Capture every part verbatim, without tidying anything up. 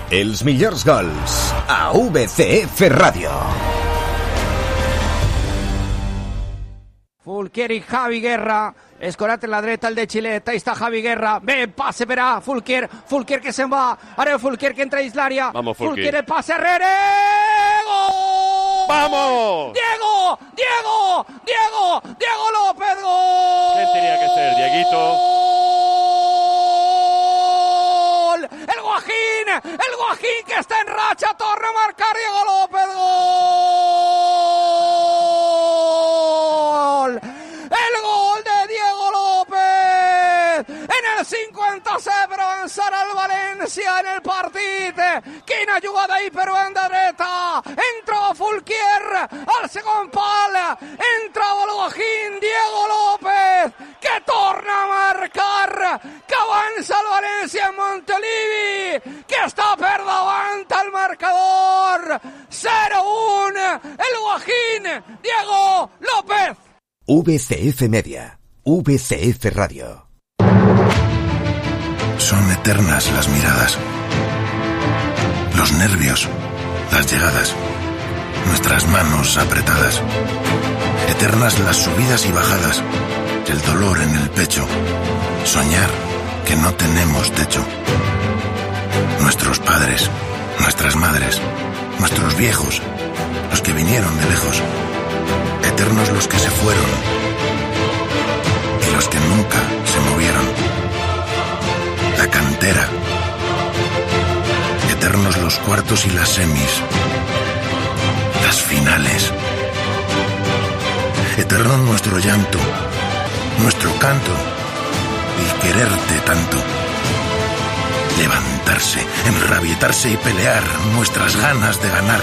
Els millors gols a V C F Ràdio. Fulquier i Javi Guerra, escorat en la dreta, el de Xileta, ahí està Javi Guerra, ben passe per a Fulquier, Fulquier que se'n va, ara Fulquier que entra a l'àrea, Fulquier el passe arrere, gol! ¡Vamos! ¡Diego! ¡Diego! ¡Diego! ¡Diego López! ¡Gol! ¿Quién tenía que ser, Dieguito? ¡Gol! ¡El Guajín! ¡El Guajín que está en racha! ¡Torna a marcar Diego López! ¡Gol! ¡El gol de Diego López! En el cinquanta-set per avançar el València en el partit. Quina jugada ahí per banda dreta. Entrava Fulquier al segon pal. Entrava el Guajín, Diego López, que torna a marcar, que avança el València en Montilivi, que està per davant al marcador. cero uno, el Guajín, Diego López. V C F Media, V C F Radio. Son eternas las miradas, los nervios, las llegadas, nuestras manos apretadas. Eternas las subidas y bajadas, el dolor en el pecho, soñar que no tenemos techo. Nuestros padres, nuestras madres, nuestros viejos, los que vinieron de lejos. Eternos los que se fueron y los que nunca se movieron. La cantera. Eternos los cuartos y las semis. Las finales. Eterno nuestro llanto, nuestro canto y quererte tanto. Levantarse, enrabietarse y pelear nuestras ganas de ganar.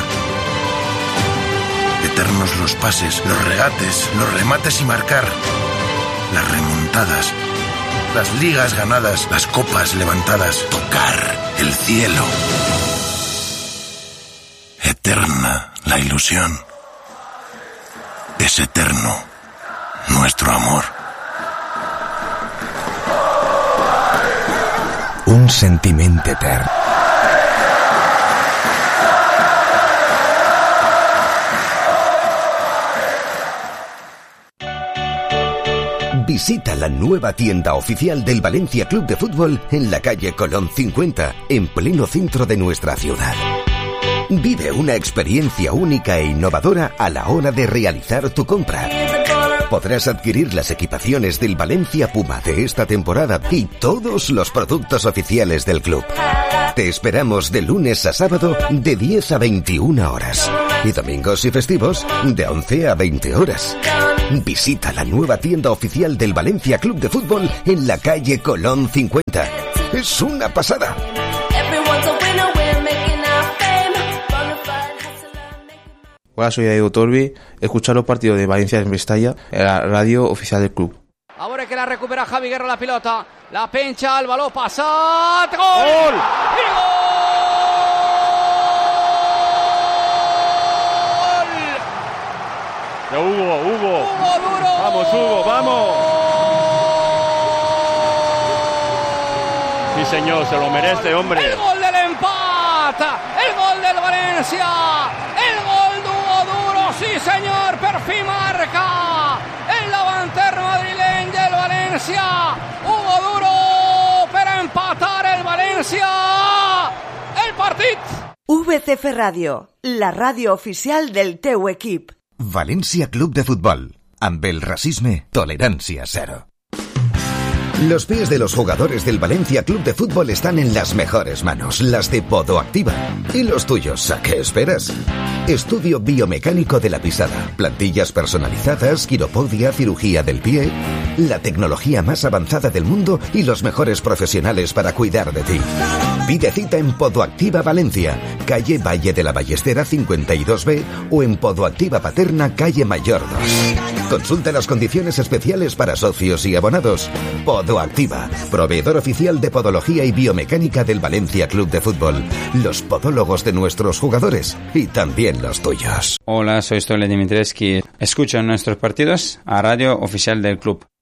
Eternos los pases, los regates, los remates y marcar. Las remontadas, las ligas ganadas, las copas levantadas. Tocar el cielo. Eterna la ilusión. Es eterno nuestro amor. Un sentiment etern. Visita la nueva tienda oficial del Valencia Club de Fútbol en la calle Colón cincuenta, en pleno centro de nuestra ciudad. Vive una experiencia única e innovadora a la hora de realizar tu compra. Podrás adquirir las equipaciones del Valencia Puma de esta temporada y todos los productos oficiales del club. Te esperamos de lunes a sábado de diez a veintiuna horas y domingos y festivos de once a veinte horas. Visita la nueva tienda oficial del Valencia Club de Fútbol en la calle Colón cincuenta. Es una pasada. Hola, soy Diego Torbi. Escuchar los partidos de Valencia en Mestalla en la radio oficial del club. Ahora que la recupera Javi Guerra la pilota. La pencha, el balón pasa. ¡Gol! ¡Gol! ¡Y gol! De Hugo, Hugo. Hugo Duro. Vamos, Hugo, vamos. Sí, señor, se lo merece, hombre. El gol del empate. El gol del Valencia. El gol de Hugo Duro. Sí, señor, per fi marca. El davanter madrileño del Valencia. Hugo Duro para empatar el Valencia. El partido. V C F Radio, la radio oficial del teu equip. Valencia Club de Fútbol. Amb el racisme, tolerancia cero. Los pies de los jugadores del Valencia Club de Fútbol están en las mejores manos, las de Podoactiva. ¿Y los tuyos? ¿A qué esperas? Estudio biomecánico de la pisada, plantillas personalizadas, quiropodia, cirugía del pie, la tecnología más avanzada del mundo y los mejores profesionales para cuidar de ti. Pide cita en Podoactiva Valencia, calle Valle de la Ballestera cincuenta y dos B o en Podoactiva Paterna, calle Mayor dos. Consulta las condiciones especiales para socios y abonados. Podoactiva, proveedor oficial de podología y biomecánica del Valencia Club de Fútbol. Los podólogos de nuestros jugadores y también los tuyos. Hola, soy Stole Dimitrescu. Escucha nuestros partidos a radio oficial del club.